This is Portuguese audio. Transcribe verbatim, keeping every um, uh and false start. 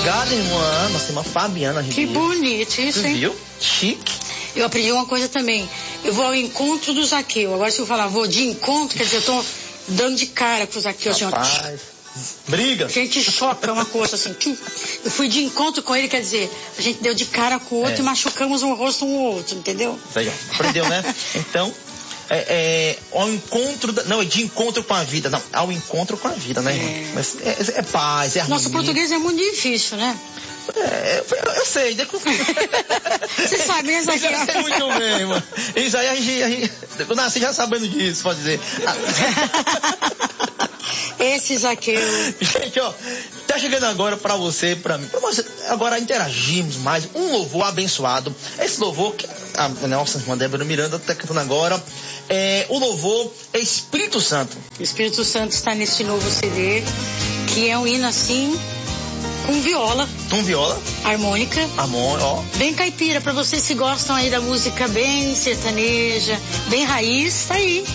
Obrigado, irmã. Nossa irmã Fabiana Ribeiro. Que bonito isso, Você hein? viu? Chique. Eu aprendi uma coisa também. Eu vou ao encontro do Zaqueu. Agora, se eu falar vou de encontro, quer dizer, eu tô dando de cara com o Zaqueu. Rapaz, assim, briga. a gente choca uma coisa assim. Tchum. Eu fui de encontro com ele, quer dizer, a gente deu de cara com o outro É. e machucamos um rosto um ao outro, entendeu? Isso aí, ó. Aprendeu, né? Então, é, é, ao encontro, da, não, é de encontro com a vida, não, ao encontro com a vida, né, irmã? É. Mas é, é paz, é harmonia. Nosso português é muito difícil, né? É, eu, eu sei. Você sabe, né, Zaqueu? Eu sei muito bem, irmã. Isso aí a gente, a gente, eu nasci já sabendo disso, pode dizer. Esse Zaqueu. Gente, ó, tá chegando agora pra você, pra mim, pra você, agora interagimos mais, um louvor abençoado. Esse louvor que a nossa irmã Débora Miranda tá cantando agora, é, o louvor é Espírito Santo. O Espírito Santo está nesse novo C D, que é um hino assim, com viola. Com viola. Harmônica. Amor, ó. Bem caipira, pra vocês que gostam aí da música bem sertaneja, bem raiz, tá aí.